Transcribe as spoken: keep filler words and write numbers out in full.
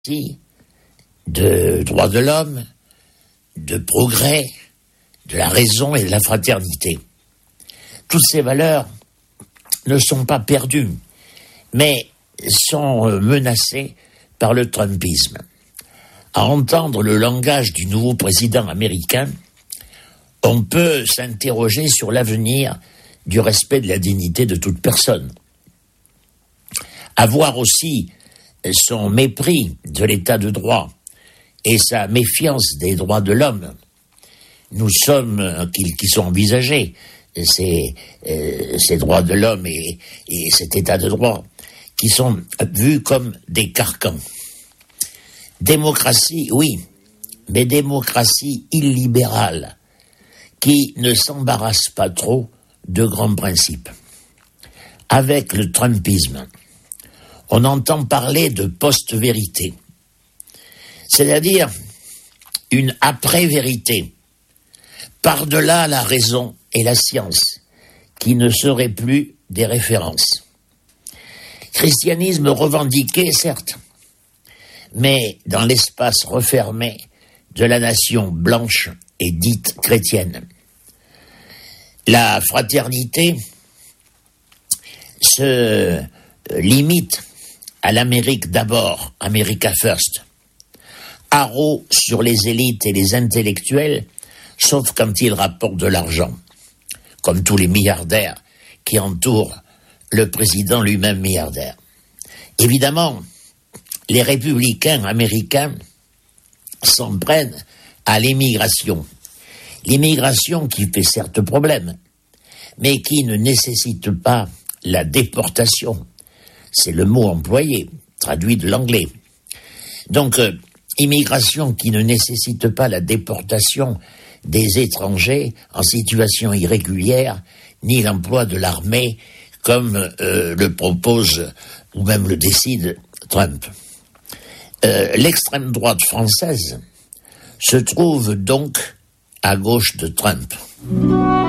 de droits de l'homme, de progrès, de la raison et de la fraternité. Toutes ces valeurs ne sont pas perdues, mais sont menacées par le Trumpisme. À entendre le langage du nouveau président américain, on peut s'interroger sur l'avenir du respect de la dignité de toute personne. À voir aussi son mépris de l'état de droit et sa méfiance des droits de l'homme. Nous sommes, qui, qui sont envisagés, ces, euh, ces droits de l'homme et, et cet état de droit, qui sont vus comme des carcans. Démocratie, oui, mais démocratie illibérale, qui ne s'embarrasse pas trop de grands principes. Avec le Trumpisme, on entend parler de post-vérité, c'est-à-dire une après-vérité, par-delà la raison et la science, qui ne seraient plus des références. Christianisme revendiqué, certes, mais dans l'espace refermé de la nation blanche et dite chrétienne. La fraternité se limite à l'Amérique d'abord, America First. Haro sur les élites et les intellectuels, sauf quand ils rapportent de l'argent, comme tous les milliardaires qui entourent le président lui-même milliardaire. Évidemment, les républicains américains s'en prennent à l'immigration. L'immigration qui fait certes problème, mais qui ne nécessite pas la déportation. C'est le mot employé, traduit de l'anglais. Donc, euh, immigration qui ne nécessite pas la déportation des étrangers en situation irrégulière, ni l'emploi de l'armée, comme euh, le propose ou même le décide Trump. Euh, l'extrême droite française se trouve donc à gauche de Trump.